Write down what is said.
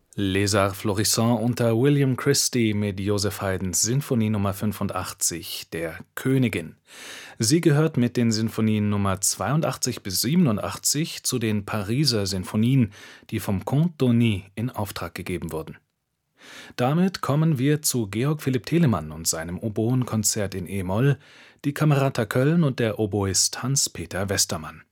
Les Arts Florissants unter William Christie mit Joseph Haydns Sinfonie Nr. 85, der Königin. Sie gehört mit den Sinfonien Nr. 82 bis 87 zu den Pariser Sinfonien, die vom Comte d'Osny in Auftrag gegeben wurden. Damit kommen wir zu Georg Philipp Telemann und seinem Oboenkonzert in e-Moll, die Camerata Köln und der Oboist Hans-Peter Westermann.